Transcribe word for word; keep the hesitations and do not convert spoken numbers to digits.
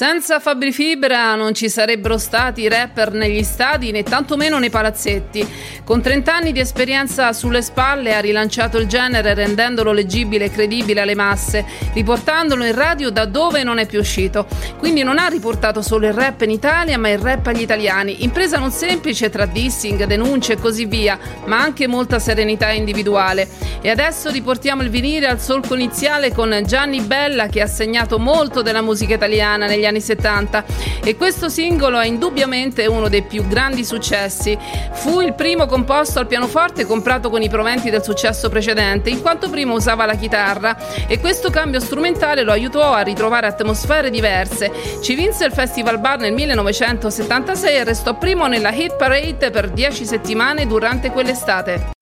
Senza Fabri Fibra non ci sarebbero stati rapper negli stadi né tantomeno nei palazzetti. Con trent'anni di esperienza sulle spalle ha rilanciato il genere rendendolo leggibile e credibile alle masse, riportandolo in radio da dove non è più uscito. Quindi non ha riportato solo il rap in Italia ma il rap agli italiani, impresa non semplice tra dissing, denunce e così via, ma anche molta serenità individuale. E adesso riportiamo il vinile al solco iniziale con Gianni Bella, che ha segnato molto della musica italiana negli anni settanta, e questo singolo è indubbiamente uno dei più grandi successi. Fu il primo composto al pianoforte comprato con i proventi del successo precedente, in quanto prima usava la chitarra, e questo cambio strumentale lo aiutò a ritrovare atmosfere diverse. Ci vinse il Festival Bar nel millenovecentosettantasei e restò primo nella hit parade per dieci settimane durante quell'estate.